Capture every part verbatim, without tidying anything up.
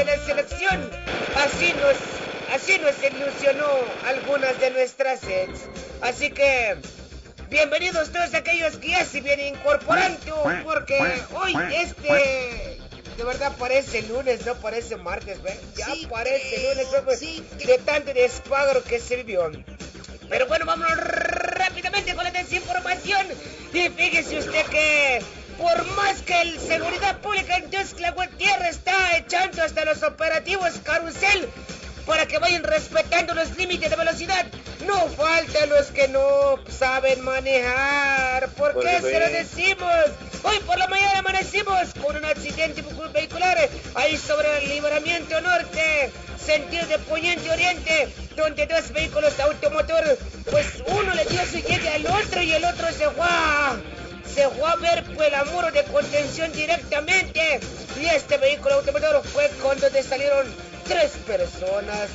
la selección. Así nos, así nos ilusionó algunas de nuestras ex. Así que bienvenidos todos aquellos que ya se vienen incorporando, porque hoy este de verdad parece lunes, no parece martes, ¿ve? Ya sí, parece eh, lunes, pues, sí, de tanto descuadro que se vivió. Pero bueno, vámonos rápidamente con la desinformación. Y fíjese usted que por más que el Seguridad Pública en Tuxtla Gutiérrez está echando hasta los operativos carrusel para que vayan respetando los límites de velocidad, no faltan los que no saben manejar. ¿Por pues qué se lo decimos? Hoy por la mañana amanecimos con un accidente vehicular ahí sobre el Libramiento Norte, sentido de Poniente Oriente, donde dos vehículos automotor, pues uno le dio su llegue al otro y el otro se fue a, se fue a ver pues el muro de contención directamente. Y este vehículo automotor fue con donde salieron tres personas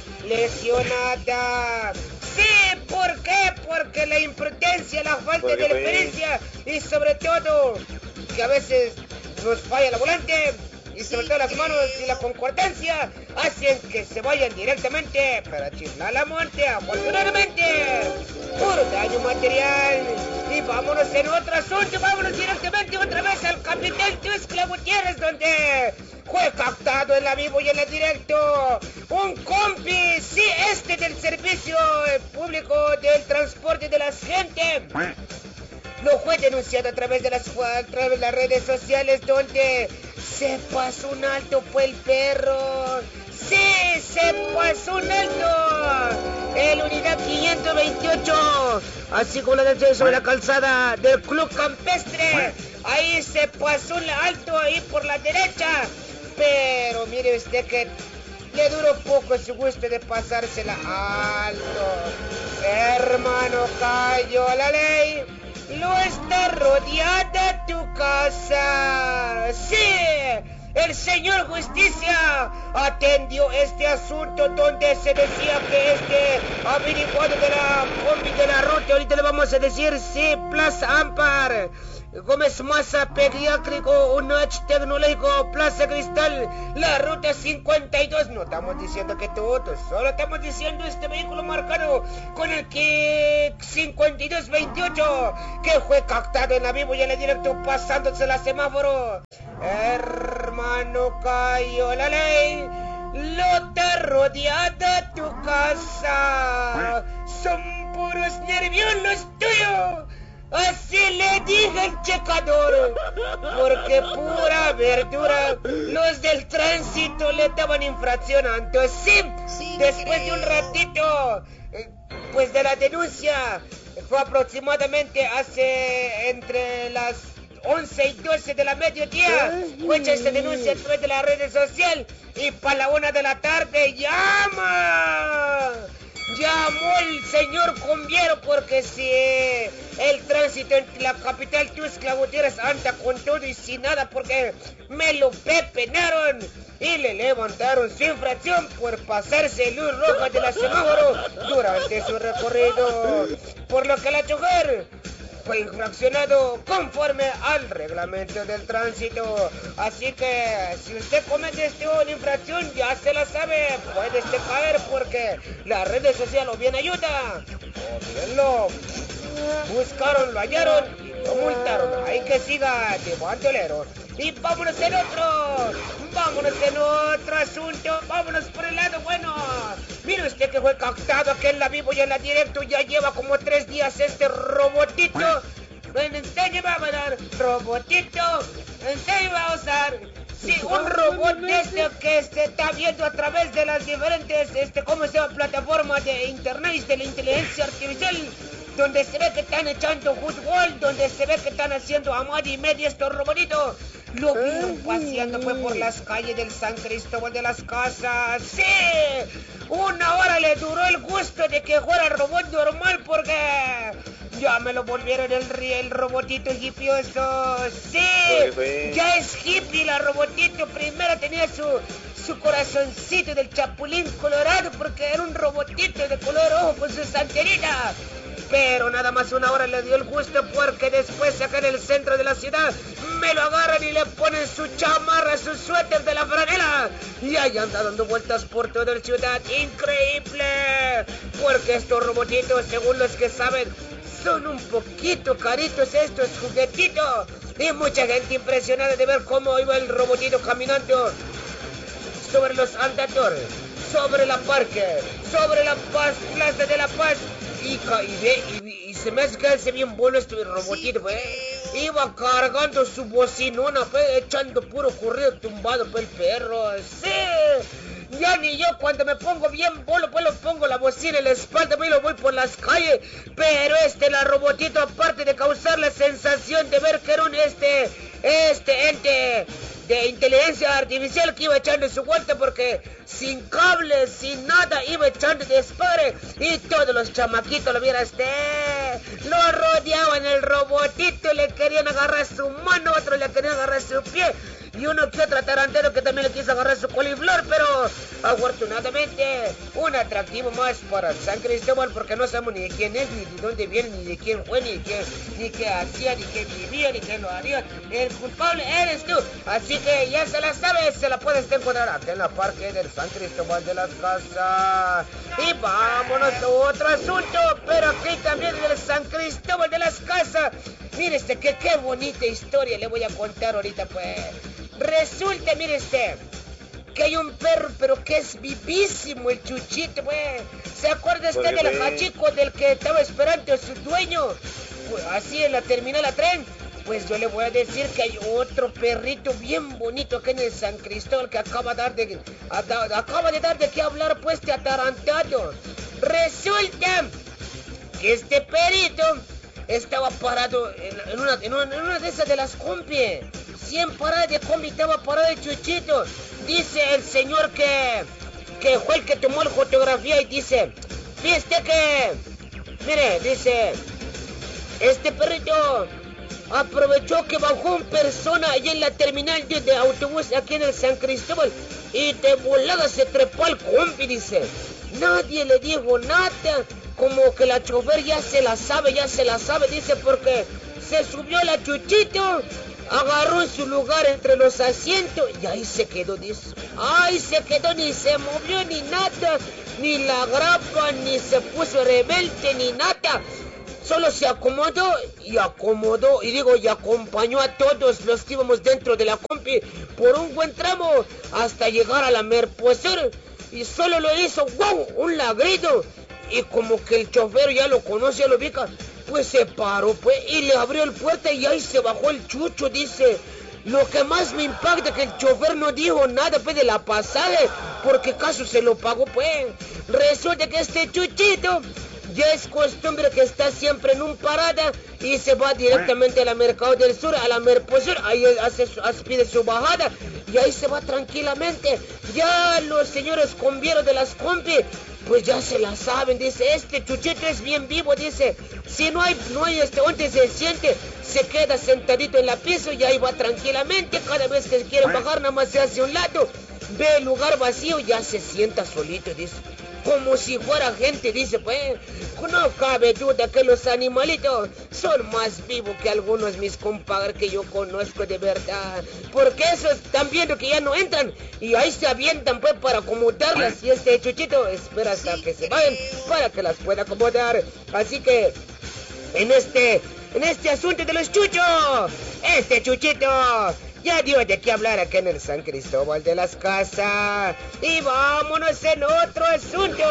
lesionadas. Sí, ¿por qué? Porque la imprudencia, la falta de referencia y sobre todo que a veces nos falla la volante y sobre todo las manos y la concordancia hacen que se vayan directamente para chiflar la monte. Afortunadamente, puro daño material. Y vámonos en otro asunto, vámonos directamente otra vez al Capital Tuxtla Gutiérrez, donde fue captado en la vivo y en el directo un compi, sí, este del servicio público del transporte de la gente. Lo fue denunciado a través de las, a través de las redes sociales, donde se pasó un alto, fue el perro. Sí, se pasó un alto. El unidad quinientos veintiocho, así como la derecha sobre la calzada del Club Campestre. Ahí se pasó un alto, ahí por la derecha. Pero mire usted que le duró poco su gusto de pasársela alto. Hermano, cayó la ley. No está rodeada tu casa. Sí, el señor Justicia atendió este asunto donde se decía que este averiguado de la combi de la ruta, ahorita le vamos a decir, sí, Plaza Ampar, Gómez Maza, Pediátrico, Unach Tecnológico, Plaza Cristal, la ruta cincuenta y dos. No estamos diciendo que todo, solo estamos diciendo este vehículo marcado con el que cincuenta y dos veintiocho, que fue captado en la vivo y en el directo pasándose la semáforo. Hermano, cayó la ley. Lo está rodeada tu casa. Son puros nervios los tuyos. Así le dije el checador, porque pura verdura, los del tránsito le daban infracción. Entonces sí, después de un ratito, pues de la denuncia, fue aproximadamente hace entre las once y doce de la mediodía, fue hecha esta denuncia a través de las redes sociales, y para la una de la tarde llama. Llamó el señor Combiero, porque si el tránsito en la capital Tuxtla Gutiérrez anda con todo y sin nada, porque me lo pepenaron y le levantaron su infracción por pasarse luz roja de la semáforo durante su recorrido, por lo que la chofer fue infraccionado conforme al reglamento del tránsito. Así que si usted comete este una infracción, ya se la sabe, puede este caer, porque las redes sociales lo bien ayuda, o bien lo buscaron, lo hallaron y lo multaron. Hay que siga de bandolero. Y vámonos en otro, vámonos en otro asunto, vámonos por el lado bueno. Mire usted que fue captado aquí en la vivo y en la directo, ya lleva como tres días este robotito. ¿En serio va a dar robotito? ¿En serio va a usar? Sí, un robot este que se está viendo a través de las diferentes, este, ¿cómo se llama? Plataformas de internet, de la inteligencia artificial, donde se ve que están echando fútbol, donde se ve que están haciendo amor y media estos robotitos. Lo vieron paseando pues por las calles del San Cristóbal de las Casas. ¡Sí! Una hora le duró el gusto de que fuera robot normal, porque ya me lo volvieron el, el robotito hipioso. ¡Sí! Ya es hippie la robotito. Primero tenía su, su corazoncito del Chapulín Colorado, porque era un robotito de color rojo con sus antenitas. Pero nada más una hora le dio el gusto porque después acá en el centro de la ciudad me lo agarran y le ponen su chamarra, su suéter de la franela. Y ahí anda dando vueltas por toda la ciudad. ¡Increíble! Porque estos robotitos, según los que saben, son un poquito caritos estos juguetitos. Y mucha gente impresionada de ver cómo iba el robotito caminando sobre los andadores, sobre la parque, sobre la paz, plaza de la paz. Y, y, ve, y, y se me hace que hace bien bueno este robotito, pues. Iba cargando su bocinona, pues, echando puro corrido tumbado, pues, el perro. ¡Sí! Ya ni yo cuando me pongo bien bolo, pues, lo pongo la bocina en la espalda, pues, lo voy por las calles. Pero este, la robotito, aparte de causar la sensación de ver que era un este, este ente de inteligencia artificial que iba echando su vuelta porque sin cables, sin nada, iba echando despare y todos los chamaquitos lo vieran este, lo rodeaban el robotito, le querían agarrar su mano, otros le querían agarrar su pie y uno que otro tarantero que también le quiso agarrar su coliflor, pero afortunadamente un atractivo más para San Cristóbal porque no sabemos ni de quién es, ni de dónde viene, ni de quién fue, ni de qué, ni qué hacía, ni qué vivía, ni qué lo haría. El culpable eres tú, así que ya se la sabes, se la puedes encontrar acá en la parque del San Cristóbal de las Casas. Y vámonos a otro asunto, pero aquí también del San Cristóbal de las Casas. Mire este, que qué bonita historia le voy a contar ahorita, pues. Resulta, mire este, que hay un perro, pero que es vivísimo, el Chuchito, pues. ¿Se acuerda usted del hachico del que estaba esperando a su dueño? Pues así en la terminal a tren. Pues yo le voy a decir que hay otro perrito bien bonito acá en el San Cristóbal que acaba de dar de, a, acaba de dar de qué hablar, pues, te atarantado. Resulta que este perrito estaba parado en, en, una, en, una, en una de esas de las compi. cien paradas de combi estaba parado el Chuchito. Dice el señor que, que fue el que tomó la fotografía y dice, viste que, mire, dice, este perrito aprovechó que bajó una persona allá en la terminal de, de autobús aquí en el San Cristóbal y de volada se trepó al combi, dice. Nadie le dijo nada, como que la chofer ya se la sabe, ya se la sabe, dice, porque se subió la Chuchito, agarró en su lugar entre los asientos y ahí se quedó, dice. Ahí se quedó, ni se movió ni nada, ni la grapa, ni se puso rebelde, ni nada. Solo se acomodó y acomodó, y digo, y acompañó a todos los que íbamos dentro de la compi por un buen tramo hasta llegar a la Merposur. Y solo lo hizo, wow, un ladrido. Y como que el chofer ya lo conoce, ya lo ubica, pues se paró, pues, y le abrió el puerta y ahí se bajó el Chucho, dice. Lo que más me impacta es que el chofer no dijo nada, pues, de la pasada, porque caso se lo pagó, pues. Resulta que este Chuchito ya es costumbre que está siempre en un parada y se va directamente a la Mercado del Sur, a la Merposur, ahí hace, hace, pide su bajada y ahí se va tranquilamente. Ya los señores combieros de las compi, pues ya se la saben, dice, este Chuchito es bien vivo, dice, si no hay, no hay este, donde se siente, se queda sentadito en la piso y ahí va tranquilamente, cada vez que quiere bajar nada más se hace a un lado, ve el lugar vacío, ya se sienta solito, dice. Como si fuera gente, dice, pues, no cabe duda que los animalitos son más vivos que algunos mis compadres que yo conozco de verdad. Porque esos están viendo que ya no entran y ahí se avientan, pues, para acomodarlas. Y este Chuchito espera hasta que se vayan para que las pueda acomodar. Así que, en este, en este asunto de los chuchos, este Chuchito ya dio de qué hablar acá en el San Cristóbal de las Casas. Y vámonos en otro asunto.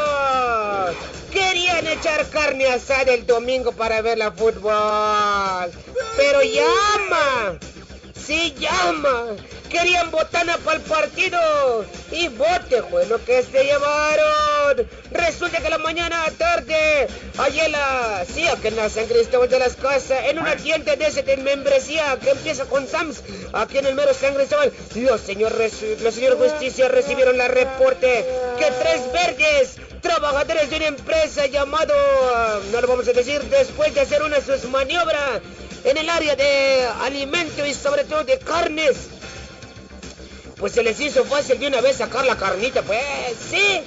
Querían echar carne asada el domingo para ver la fútbol. Pero llama. Sí llama. Querían botana para el partido. Y bote fue lo que se llevaron. Resulta que la mañana tarde, allá en la, sí, aquí en la San Cristóbal de las Casas, en una tienda de ese de membresía que empieza con Sams, aquí en el mero San Cristóbal, los señores, los señores justicia recibieron la reporte que tres verdes trabajadores de una empresa llamado, no lo vamos a decir, después de hacer una de sus maniobras en el área de alimento y sobre todo de carnes, pues se les hizo fácil de una vez sacar la carnita, pues sí.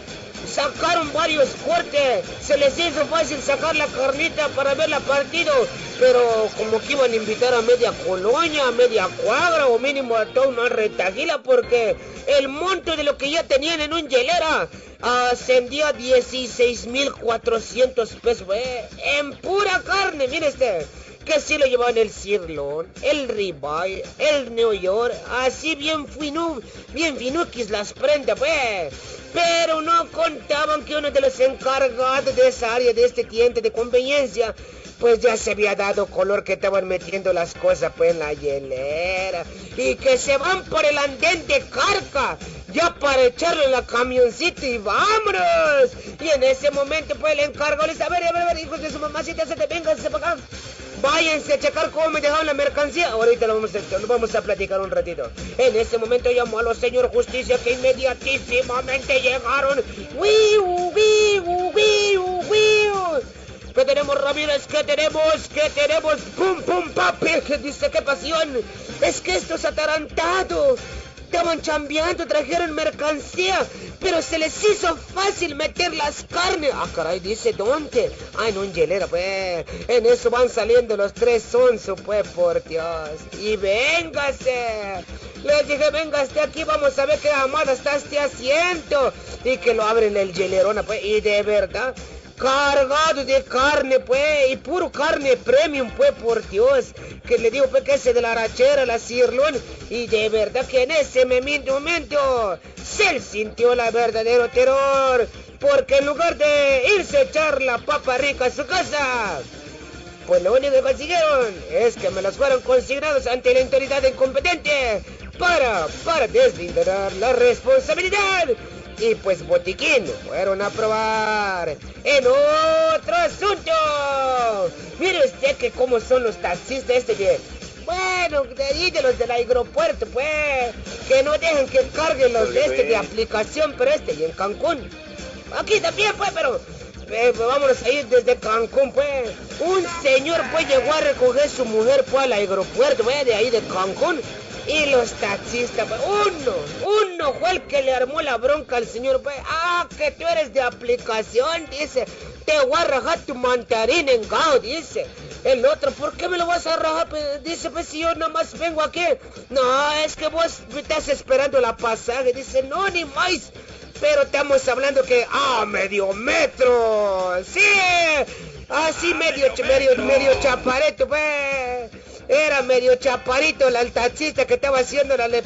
sacaron varios cortes, se les hizo fácil sacar la carnita para ver la partido, pero como que iban a invitar a media colonia, a media cuadra o mínimo a toda una retaguila, porque el monto de lo que ya tenían en un hielera ascendía a dieciséis mil cuatrocientos pesos, eh, en pura carne, mire este. Que sí lo llevaban el sirloin, el ribeye, el New York, así bien finu, bien finuquis las prendas, pues. Pero no contaban que uno de los encargados de esa área, de este tiente de conveniencia, pues ya se había dado color que estaban metiendo las cosas pues en la hielera. Y que se van por el andén de Carca, ya para echarle la camioncita y vámonos. Y en ese momento pues el encargado les dice, a ver, a ver, a ver, hijos de su mamacita, se te vengan, se para acá. Váyanse a checar cómo me dejaron la mercancía. Ahorita lo vamos, a, lo vamos a platicar un ratito. En ese momento llamó a los señor justicia que inmediatísimamente llegaron. ¡Wiu, wiu, wiu, wiu! ¿Qué tenemos, Ramírez? ¿Qué tenemos? ¿Qué tenemos? ¡Pum, pum, papi! Dice, ¡qué pasión! Es que estos atarantados estaban chambeando, trajeron mercancía, pero se les hizo fácil meter las carnes. Ah, caray, dice, ¿dónde? Ah, en un hielera, pues. En eso van saliendo los tres sonsos, pues, por Dios. Y véngase. Les dije, véngase aquí, vamos a ver qué amada está este asiento. Y que lo abren el hielerona, pues, y de verdad, cargado de carne, pues, y puro carne premium, pues, por Dios, que le digo, pues, que ese de la arachera, la sirloin, y de verdad que en ese momento se sintió la verdadero terror, porque en lugar de irse a echar la papa rica a su casa, pues lo único que consiguieron es que me los fueron consignados ante la autoridad incompetente para, para deslindar la responsabilidad. Y pues botiquín fueron a probar en otro asunto. Mire usted que cómo son los taxistas este que, bueno, de ahí de los del aeropuerto, pues, que no dejan que carguen los de este de aplicación, pero este y en Cancún. Aquí también, pues, pero eh, vámonos a ir desde Cancún, pues. Un señor, pues, llegó a recoger su mujer, pues, al aeropuerto, pues, de ahí de Cancún. Y los taxistas, pues, uno, uno fue el que le armó la bronca al señor, pues, ah, que tú eres de aplicación, dice, te voy a rajar tu mandarín en gao, dice. El otro, ¿por qué me lo vas a rajar? Pues, dice, pues, si yo nomás vengo aquí. No, es que vos me estás esperando la pasaje, dice, no, ni más. Pero estamos hablando que, ah, medio metro, sí, así ah, medio, medio, medio, medio chapareto, pues. Era medio chaparito el taxista que estaba haciendo la